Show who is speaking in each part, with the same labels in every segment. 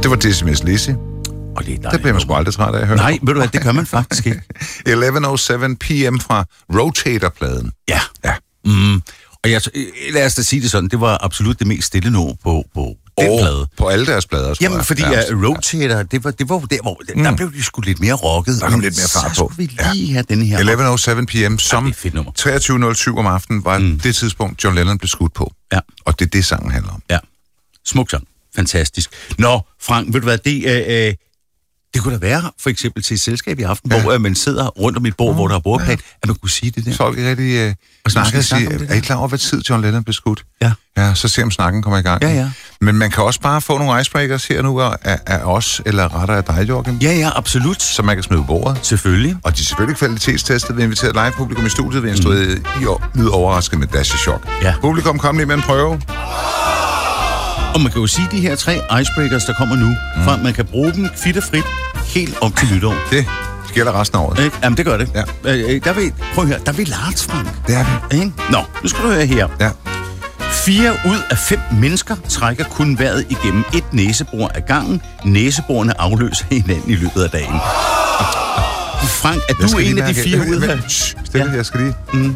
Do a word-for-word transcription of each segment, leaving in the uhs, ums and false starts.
Speaker 1: Det var Dizzy Miss Lizzy.
Speaker 2: Og det,
Speaker 1: det bliver man sgu aldrig træt af at høre.
Speaker 2: Nej, ved du hvad, det gør man faktisk ikke.
Speaker 1: elleve oh syv p m fra Rotator-pladen.
Speaker 2: Ja.
Speaker 1: Ja.
Speaker 2: Mm. Og jeg, lad os da sige det sådan, det var absolut det mest stille nummer på, på den
Speaker 1: oh,
Speaker 2: plade.
Speaker 1: På alle deres plader,
Speaker 2: Jamen, jeg. fordi ja, uh, Rotator, det var, det var der, hvor mm. der blev de sgu lidt mere rocket.
Speaker 1: Der kom lidt mere fart på.
Speaker 2: Så skulle vi lige ja. have denne her.
Speaker 1: elleve oh syv p m som
Speaker 2: ja,
Speaker 1: treogtyve nul syv om aftenen var mm. det tidspunkt, John Lennon blev skudt på.
Speaker 2: Ja.
Speaker 1: Og det er det, sangen handler om.
Speaker 2: Ja. Smuk sang. Fantastisk. Nå, Frank, ved du hvad, det er... Øh, Det kunne da være, for eksempel til et selskab i aften, ja. hvor man sidder rundt om et bord, oh, hvor der er bordplan, ja. at man kunne sige det der.
Speaker 1: Folk er rigtig uh, snakke og sige, er I klar over, hvad tid John Lennon blev skudt?
Speaker 2: Ja.
Speaker 1: Ja, så ser om snakken kommer i gang.
Speaker 2: Ja, ja.
Speaker 1: Men man kan også bare få nogle icebreakers her nu af, af os, eller rettere af dig, Joachim.
Speaker 2: Ja, ja, absolut.
Speaker 1: Som man kan smide på bordet.
Speaker 2: Selvfølgelig.
Speaker 1: Og de er selvfølgelig kvalitetstestet. Vi inviterer live publikum i studiet. Vi har stået mm. i år lyde overrasket med Dash Shock.
Speaker 2: Ja.
Speaker 1: Publikum, kom lige med en prøve.
Speaker 2: Og man kan jo sige, de her tre icebreakers, der kommer nu, mm. for man kan bruge dem kvitterfrit helt op til nytår.
Speaker 1: Det gælder resten af året.
Speaker 2: Ikke? Jamen, det gør det.
Speaker 1: Ja.
Speaker 2: Øh, der vil, prøv at høre, der vil Lars, Frank.
Speaker 1: Det er vi.
Speaker 2: Ikke? Nå, nu skal du høre her.
Speaker 1: Ja.
Speaker 2: Fire ud af fem mennesker trækker kun vejret igennem et næsebor ad gangen. Næseborene afløser hinanden i løbet af dagen. Frank, er du en af de fire ud af...
Speaker 1: Stille, ja. jeg skal lige... Mm.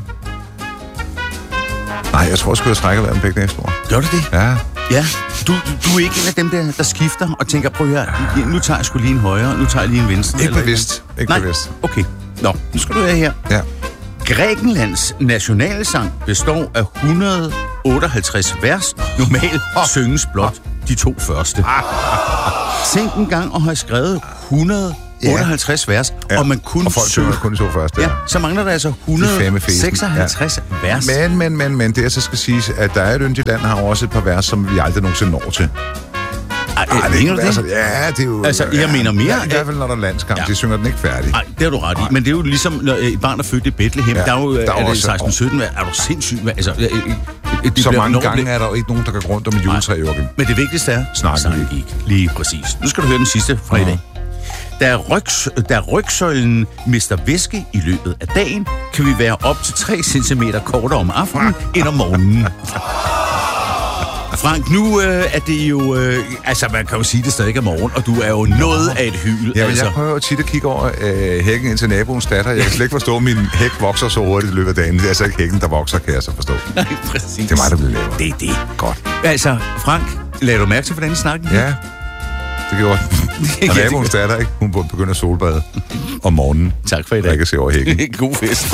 Speaker 1: Nej, jeg tror sgu, jeg trækker vejret med begge næsebor.
Speaker 2: Gør du det?
Speaker 1: Ja.
Speaker 2: Ja, du, du, du er ikke en af dem, der, der skifter og tænker, prøv at høre, nu tager jeg sgu lige en højre, nu tager jeg lige en venstre.
Speaker 1: Ikke bevidst. Ikke
Speaker 2: Nej,
Speaker 1: bevidst.
Speaker 2: Okay. Nå, nu skal du høre her.
Speaker 1: Ja.
Speaker 2: Grækenlands nationalsang består af et hundrede otteoghalvtreds vers. Normalt synges blot de to første. Tænk en gang at have skrevet et hundrede otteoghalvtreds vers,
Speaker 1: ja.
Speaker 2: og man kun
Speaker 1: og folk synger kun de to første.
Speaker 2: Ja, så mangler der altså et hundrede seksoghalvtreds ja. vers.
Speaker 1: Men, men, men, men, det jeg så skal sige, at der er et yndigt land, har også et par vers, som vi aldrig nogensinde når til.
Speaker 2: Ej, Ej, det, det?
Speaker 1: Altså, ja, det er jo...
Speaker 2: Altså, jeg
Speaker 1: ja,
Speaker 2: mener mere...
Speaker 1: Ja, i hvert fald, når der er landskamp, ja. de synger den ikke færdig.
Speaker 2: Nej, det har du ret i. Men det er jo ligesom, når et barn er født i Bethlehem, ja, der er jo der er det seksten sytten, er du sindssygt? Altså, det,
Speaker 1: det så mange gange blev... er der jo ikke nogen, der kan gå rundt om et juletræ, Joachim.
Speaker 2: Men det vigtigste er...
Speaker 1: Snakken
Speaker 2: gik. Lige præcis. Nu skal du høre den sidste fra i dag. Da, rygs, da rygsøjlen mister væske i løbet af dagen, kan vi være op til tre centimeter kortere om aftenen end om morgenen. Frank, nu øh, er det jo... Øh, altså, man kan jo sige, det stadig er morgen, og du er jo noget af et hyl.
Speaker 1: Ja, men
Speaker 2: altså.
Speaker 1: jeg prøver jo tit at kigge over øh, hækken ind til naboens datter. Jeg kan slet ikke forstå, at min hæk vokser så hurtigt i løbet af dagen. Det er altså ikke hækken, der vokser, kan jeg så forstå.
Speaker 2: Nej, præcis.
Speaker 1: Det er mig, der bliver lavet.
Speaker 2: Det er det.
Speaker 1: Godt.
Speaker 2: Altså, Frank, lagde du mærke til, hvordan snakken?
Speaker 1: Ja, det gjorde den. Og naboens datter, ikke? Hun begynder at solbade om morgenen.
Speaker 2: Tak for i dag.
Speaker 1: Jeg kan se over hækken.
Speaker 2: God fest.